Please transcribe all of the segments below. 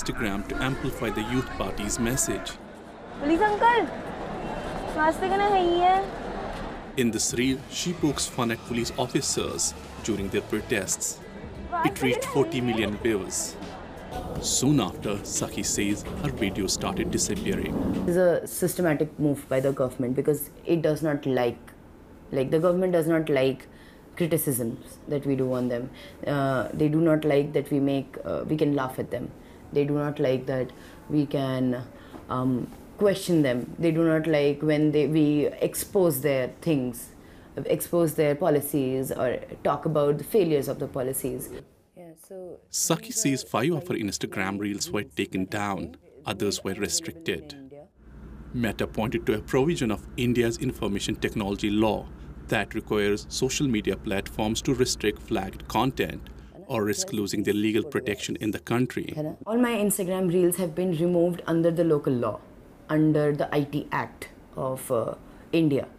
Instagram to amplify the youth party's message. Police uncle, naste karna hai hai. In this reel, she pokes fun at police officers during their protests. It reached 40 million views. Soon after, Sakhi says her video started disappearing. It's a systematic move by the government because it does not like the government does not like criticisms that we do on them. They do not like that we can laugh at them. They do not like that we can question them. They do not like when we expose their things, expose their policies or talk about the failures of the policies. Sakhi says 5 of her Instagram reels were taken down, others were restricted. Meta pointed to a provision of India's information technology law that requires social media platforms to restrict flagged content or risk losing their legal protection in the country. All my Instagram reels have been removed under the local law, under the IT Act of India.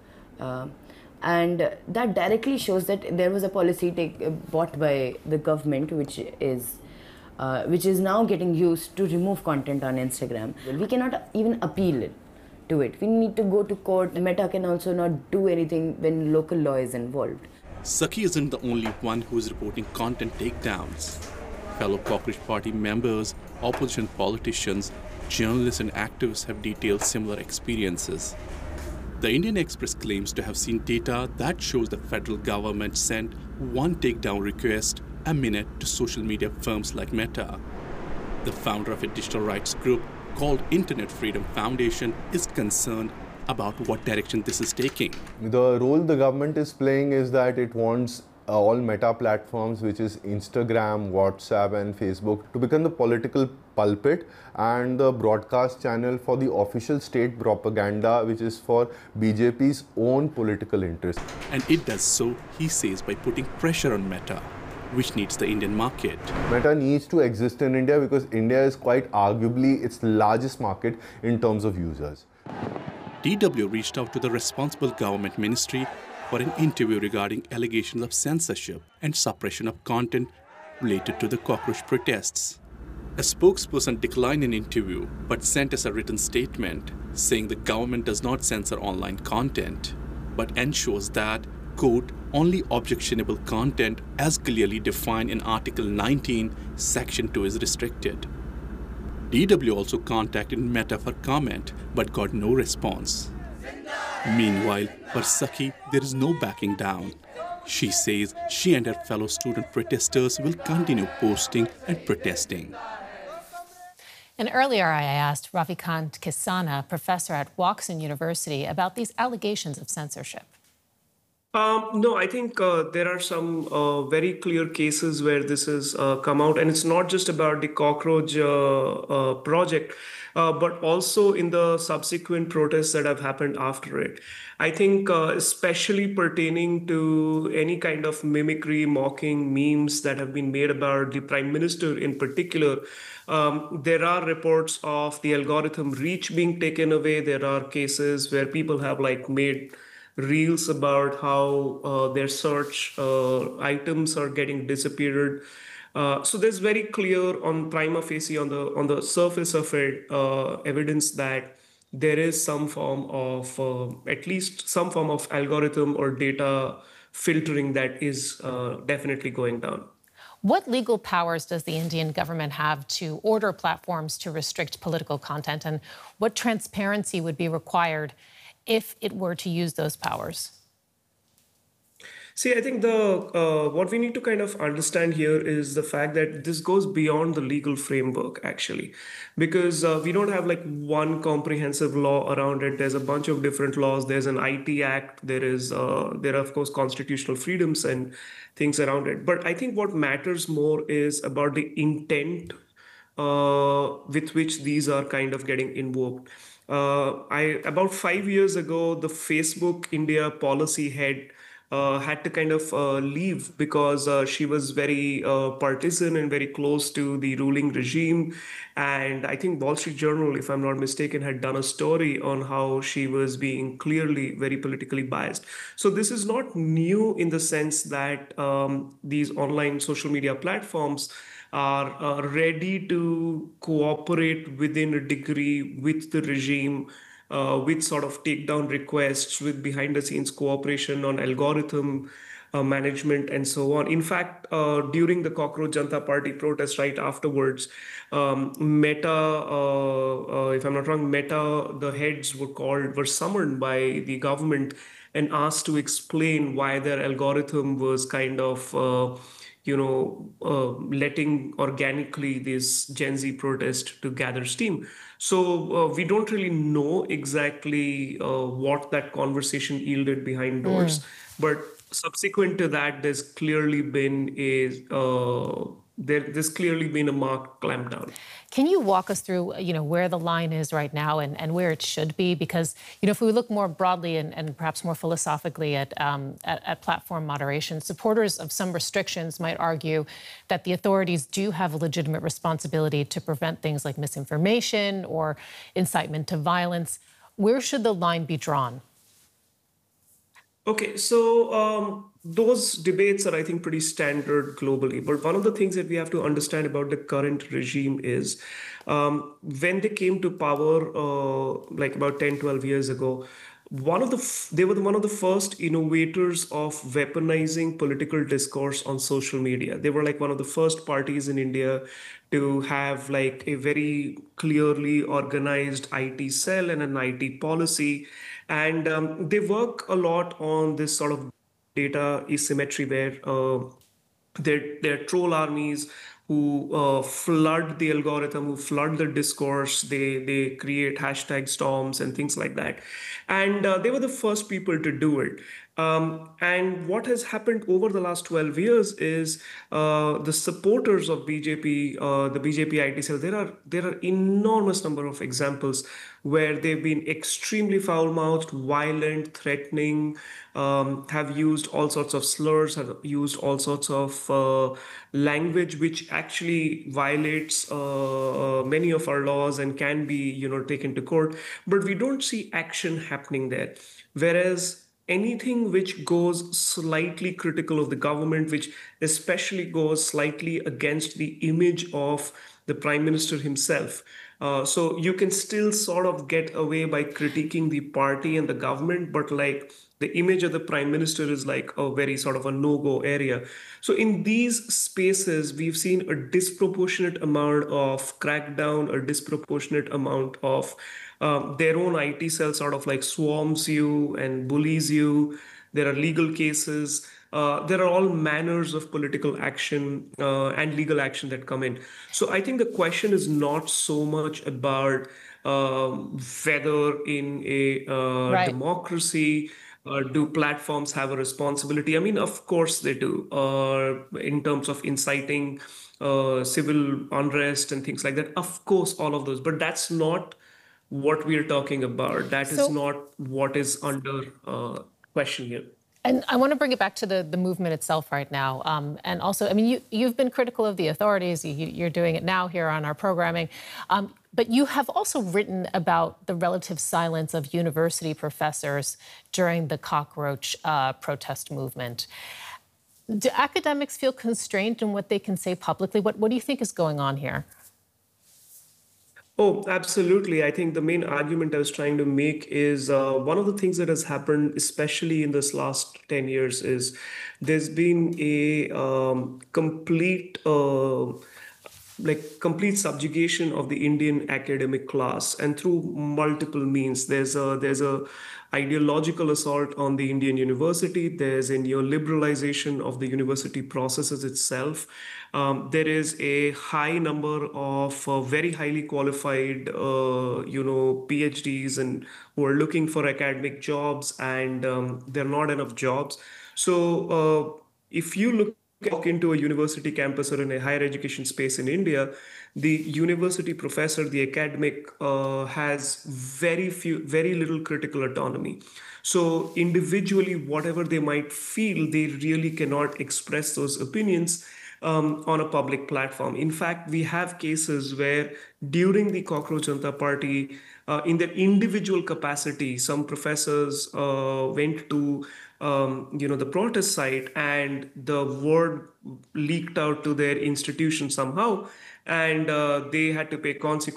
And that directly shows that there was a policy bought by the government, which is now getting used to remove content on Instagram. We cannot even appeal to it. We need to go to court. Meta can also not do anything when local law is involved. Sakhi isn't the only one who is reporting content takedowns. Fellow Cockroach Party members, opposition politicians, journalists and activists have detailed similar experiences. The Indian Express claims to have seen data that shows the federal government sent one takedown request a minute to social media firms like Meta. The founder of a digital rights group called Internet Freedom Foundation is concerned about what direction this is taking. The role the government is playing is that it wants all Meta platforms, which is Instagram, WhatsApp and Facebook, to become the political pulpit and the broadcast channel for the official state propaganda, which is for BJP's own political interest. And it does so, he says, by putting pressure on Meta, which needs the Indian market. Meta needs to exist in India because India is quite arguably its largest market in terms of users. DW reached out to the responsible government ministry for an interview regarding allegations of censorship and suppression of content related to the cockroach protests. A spokesperson declined an interview but sent us a written statement saying the government does not censor online content but ensures that, quote, only objectionable content as clearly defined in Article 19, Section 2 is restricted. DW also contacted Meta for comment but got no response. Meanwhile, for Sakhi, there is no backing down. She says she and her fellow student protesters will continue posting and protesting. And earlier I asked Ravikant Kisana, professor at Watson University, about these allegations of censorship. No, I think there are some very clear cases where this has come out, and it's not just about the cockroach project, but also in the subsequent protests that have happened after it. I think especially pertaining to any kind of mimicry, mocking, memes that have been made about the Prime Minister in particular, there are reports of the algorithm reach being taken away. There are cases where people have made reels about how their search items are getting disappeared. So there's very clear on prima facie, on the surface of it, evidence that there is some form of, at least some form of algorithm or data filtering that is definitely going down. What legal powers does the Indian government have to order platforms to restrict political content, and what transparency would be required if it were to use those powers? See, I think what we need to kind of understand here is the fact that this goes beyond the legal framework, actually, because we don't have one comprehensive law around it. There's a bunch of different laws. There's an IT Act. There are, of course, constitutional freedoms and things around it. But I think what matters more is about the intent with which these are kind of getting invoked. About 5 years ago, the Facebook India policy head had to kind of leave because she was very partisan and very close to the ruling regime. And I think Wall Street Journal, if I'm not mistaken, had done a story on how she was being clearly very politically biased. So this is not new in the sense that these online social media platforms are ready to cooperate within a degree with the regime, with sort of takedown requests, with behind the scenes cooperation on algorithm management and so on. In fact, during the Cockroach Janta Party protest right afterwards, Meta, if I'm not wrong, Meta, the heads were summoned by the government and asked to explain why their algorithm was kind of letting organically this Gen Z protest to gather steam. So we don't really know exactly what that conversation yielded behind doors, but subsequent to that, there's clearly been there's clearly been a marked clampdown. Can you walk us through, where the line is right now and where it should be? Because, if we look more broadly and perhaps more philosophically at platform moderation, supporters of some restrictions might argue that the authorities do have a legitimate responsibility to prevent things like misinformation or incitement to violence. Where should the line be drawn? Okay, so those debates are, I think, pretty standard globally. But one of the things that we have to understand about the current regime is when they came to power, like about 10, 12 years ago, they were one of the first innovators of weaponizing political discourse on social media. They were like one of the first parties in India to have like a very clearly organized IT cell and an IT policy. And they work a lot on this sort of data asymmetry where they're troll armies who flood the algorithm, who flood the discourse. They create hashtag storms and things like that. And they were the first people to do it. And what has happened over the last 12 years is the supporters of BJP, the BJP IT cell, there are enormous number of examples where they've been extremely foul-mouthed, violent, threatening, have used all sorts of slurs, have used all sorts of language which actually violates many of our laws and can be, taken to court. But we don't see action happening there. Whereas anything which goes slightly critical of the government, which especially goes slightly against the image of the prime minister himself. So you can still sort of get away by critiquing the party and the government, but like the image of the prime minister is like a very sort of a no-go area. So in these spaces, we've seen a disproportionate amount of crackdown, a disproportionate amount of their own IT cell sort of like swarms you and bullies you. There are legal cases. There are all manners of political action and legal action that come in. So I think the question is not so much about whether in a democracy, do platforms have a responsibility? I mean, of course they do, in terms of inciting civil unrest and things like that. Of course, all of those. But that's not what we're talking about. That is not what is under question here. And I want to bring it back to the movement itself right now. And also, I mean, you've been critical of the authorities. You're doing it now here on our programming. But you have also written about the relative silence of university professors during the cockroach protest movement. Do academics feel constrained in what they can say publicly? What do you think is going on here? Oh, absolutely. I think the main argument I was trying to make is one of the things that has happened, especially in this last 10 years, is there's been a complete subjugation of the Indian academic class, and through multiple means. There's a ideological assault on the Indian university. There's a neoliberalization of the university processes itself. There is a high number of very highly qualified, PhDs and who are looking for academic jobs, and there are not enough jobs. So if you walk into a university campus or in a higher education space in India, the university professor, the academic, has very little critical autonomy. So individually, whatever they might feel, they really cannot express those opinions on a public platform. In fact, we have cases where during the Cockroach Janta Party, in their individual capacity, some professors went to the protest site, and the word leaked out to their institution somehow, and they had to pay consequences.